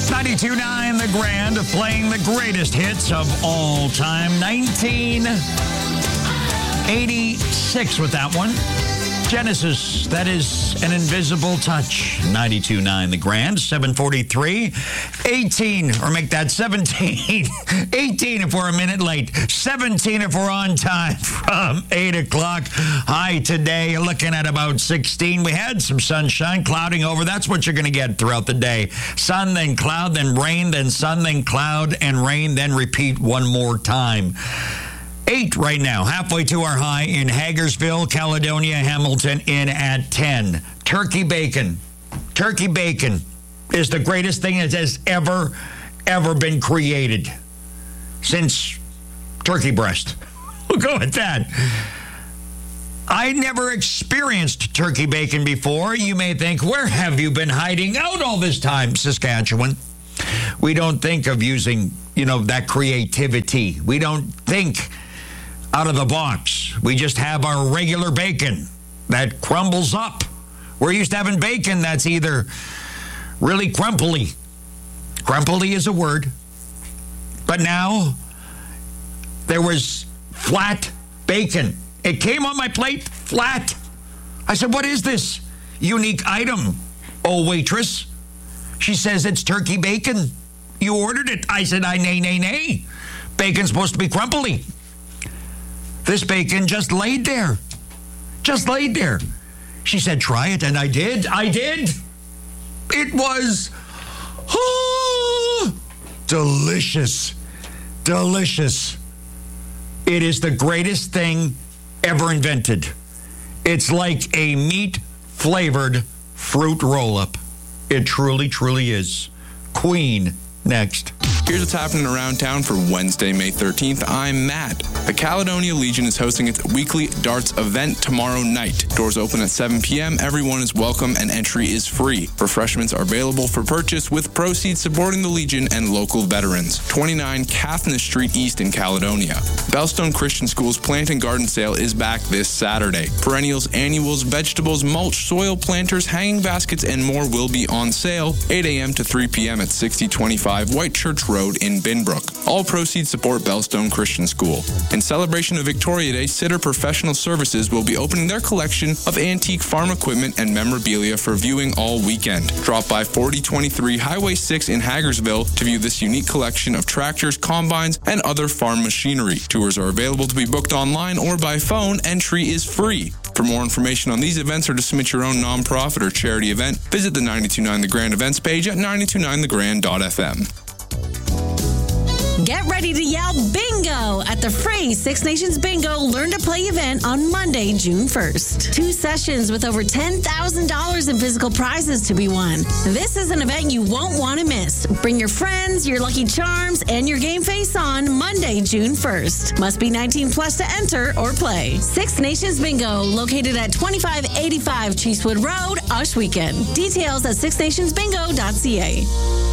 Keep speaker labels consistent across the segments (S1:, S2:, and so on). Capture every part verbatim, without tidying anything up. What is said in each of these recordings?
S1: ninety-two point nine The Grand, playing the greatest hits of all time. nineteen eighty-six with that one. Genesis, that is An Invisible Touch. ninety-two point nine The Grand, seven forty-three. eighteen, or make that seventeen. eighteen if we're a minute late. seventeen if we're on time from eight o'clock. High today, looking at about sixteen. We had some sunshine clouding over. That's what you're going to get throughout the day. Sun, then cloud, then rain, then sun, then cloud, and rain, then repeat one more time. Eight right now, halfway to our high in Hagersville, Caledonia, Hamilton, in at ten. Turkey bacon. Turkey bacon is the greatest thing that has ever, ever been created since turkey breast. We'll go with that. I never experienced turkey bacon before. You may think, where have you been hiding out all this time, Saskatchewan? We don't think of using, you know, that creativity. We don't think out of the box. We just have our regular bacon that crumbles up. We're used to having bacon that's either really crumply. Crumply is a word. But now there was flat bacon. It came on my plate flat. I said, what is this unique item, oh waitress? She says, it's turkey bacon. You ordered it. I said, I nay, nay, nay. Bacon's supposed to be crumply. This bacon just laid there. Just laid there. She said, try it, and I did. I did. It was oh, delicious. Delicious. It is the greatest thing ever invented. It's like a meat-flavored fruit roll-up. It truly, truly is. Queen, next.
S2: Here's what's happening around town for Wednesday, May thirteenth. I'm Matt. The Caledonia Legion is hosting its weekly darts event tomorrow night. Doors open at seven p.m. Everyone is welcome and entry is free. Refreshments are available for purchase with proceeds supporting the Legion and local veterans. twenty-nine Cathna Street East in Caledonia. Bellstone Christian School's plant and garden sale is back this Saturday. Perennials, annuals, vegetables, mulch, soil planters, hanging baskets, and more will be on sale eight a.m. to three p.m. at sixty twenty-five White Church Road in Binbrook. All proceeds support Bellstone Christian School. In celebration of Victoria Day, Sitter Professional Services will be opening their collection of antique farm equipment and memorabilia for viewing all weekend. Drop by forty twenty-three Highway six in Hagersville to view this unique collection of tractors, combines, and other farm machinery. Tours are available to be booked online or by phone. Entry is free. For more information on these events or to submit your own nonprofit or charity event, visit the ninety-two point nine The Grand events page at nine two nine the grand dot f m.
S3: Get ready to yell bingo at the free Six Nations Bingo Learn to Play event on Monday, June first. Two sessions with over ten thousand dollars in physical prizes to be won. This is an event you won't want to miss. Bring your friends, your lucky charms, and your game face on Monday, June first. Must be nineteen plus to enter or play. Six Nations Bingo, located at twenty-five eighty-five Cheesewood Road, Ohsweken. Details at six nations bingo dot c a.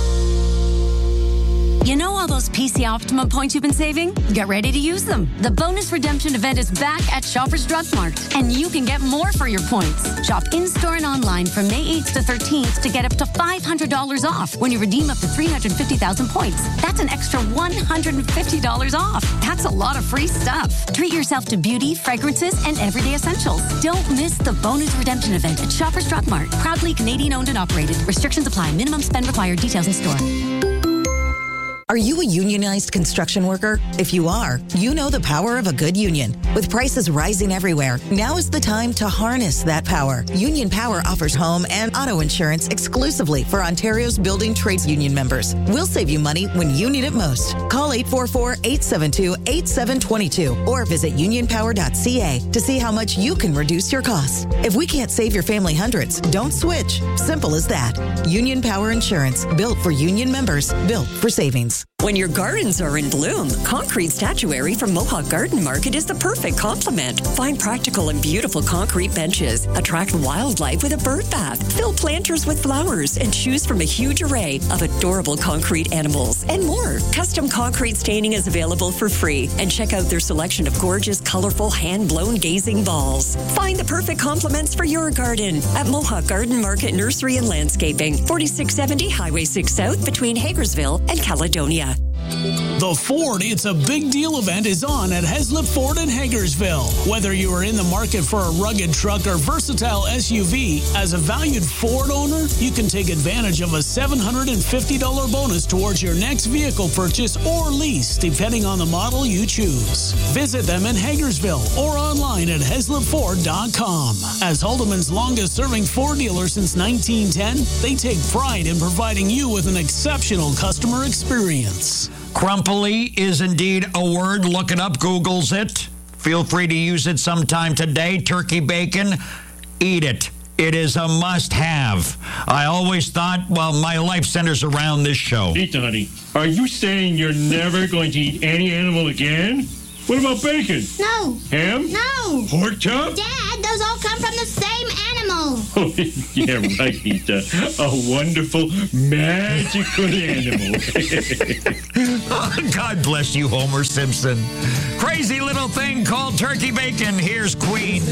S4: You know all those P C Optimum points you've been saving? Get ready to use them. The bonus redemption event is back at Shoppers Drug Mart, and you can get more for your points. Shop in-store and online from May eighth to thirteenth to get up to five hundred dollars off when you redeem up to three hundred fifty thousand points. That's an extra one hundred fifty dollars off. That's a lot of free stuff. Treat yourself to beauty, fragrances, and everyday essentials. Don't miss the bonus redemption event at Shoppers Drug Mart. Proudly Canadian owned and operated. Restrictions apply. Minimum spend required. Details in store.
S5: Are you a unionized construction worker? If you are, you know the power of a good union. With prices rising everywhere, now is the time to harness that power. Union Power offers home and auto insurance exclusively for Ontario's building trades union members. We'll save you money when you need it most. Call eight four four, eight seven two, eight seven two two or visit union power dot c a to see how much you can reduce your costs. If we can't save your family hundreds, don't switch. Simple as that. Union Power Insurance, built for union members, built for savings.
S6: When your gardens are in bloom, concrete statuary from Mohawk Garden Market is the perfect complement. Find practical and beautiful concrete benches, attract wildlife with a bird bath, fill planters with flowers, and choose from a huge array of adorable concrete animals and more. Custom concrete staining is available for free, and check out their selection of gorgeous, colorful, hand-blown gazing balls. Find the perfect complements for your garden at Mohawk Garden Market Nursery and Landscaping, forty-six seventy Highway six South between Hagersville and Caledonia.
S7: The Ford It's a Big Deal event is on at Heslip Ford in Hagersville. Whether you are in the market for a rugged truck or versatile S U V, as a valued Ford owner, you can take advantage of a seven hundred fifty dollars bonus towards your next vehicle purchase or lease, depending on the model you choose. Visit them in Hagersville or online at heslip ford dot com. As Haldeman's longest-serving Ford dealer since nineteen ten, they take pride in providing you with an exceptional customer experience.
S1: Crumply is indeed a word. Look it up. Google's it. Feel free to use it sometime today. Turkey bacon, eat it. It is a must-have. I always thought, well, my life centers around this show.
S8: Hey, Donnie, are you saying you're never going to eat any animal again? What about bacon?
S9: No.
S8: Ham?
S9: No.
S8: Pork chop?
S9: Dad, those all come from the same animal.
S8: Oh, yeah, right. He's a, a wonderful, magical animal.
S1: Oh, God bless you, Homer Simpson. Crazy little thing called turkey bacon. Here's Queen.